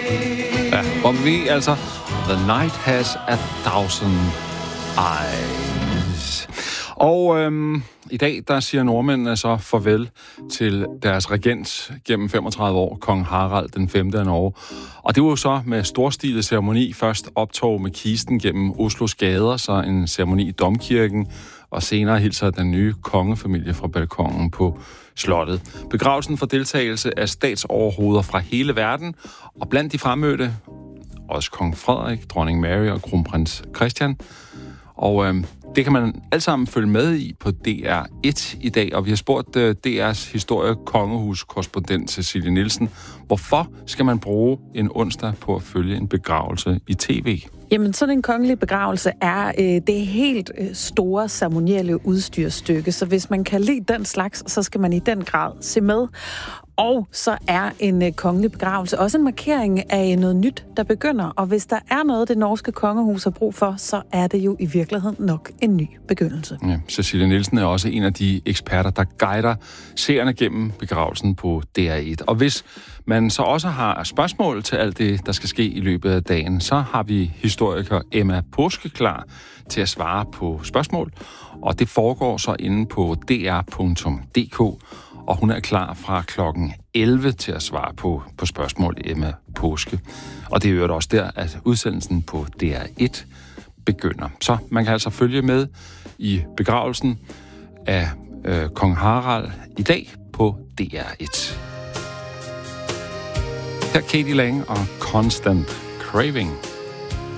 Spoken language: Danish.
Ja, Bobby V, altså The Night Has 1000 Eyes. Og i dag, der siger nordmændene så farvel til deres regent gennem 35 år, kong Harald den 5. af Norge. Og det var jo så med storstilet ceremoni, først optog med kisten gennem Oslos gader, så en ceremoni i Domkirken, og senere hilser den nye kongefamilie fra balkongen på slottet. Begravelsen for deltagelse af statsoverhoveder fra hele verden, og blandt de fremmødte også kong Frederik, dronning Mary og kronprins Christian. Og det kan man alt sammen følge med i på DR1 i dag, og vi har spurgt DR's historie-kongehus-korrespondent Cecilie Nielsen, hvorfor skal man bruge en onsdag på at følge en begravelse i tv? Jamen, sådan en kongelig begravelse er det helt store ceremonielle udstyrstykke, så hvis man kan lide den slags, så skal man i den grad se med. Og så er en kongelig begravelse også en markering af noget nyt, der begynder. Og hvis der er noget, det norske kongehus har brug for, så er det jo i virkeligheden nok en ny begyndelse. Ja, Cecilie Nielsen er også en af de eksperter, der guider seerne gennem begravelsen på DR1. Og hvis man så også har spørgsmål til alt det, der skal ske i løbet af dagen, så har vi historiker Emma Påske klar til at svare på spørgsmål. Og det foregår så inde på dr.dk. Og hun er klar fra klokken 11 til at svare på spørgsmål, Emma Påske. Og det er jo også der, at udsendelsen på DR1 begynder. Så man kan altså følge med i begravelsen af kong Harald i dag på DR1. Her Katie Lang og Constant Craving.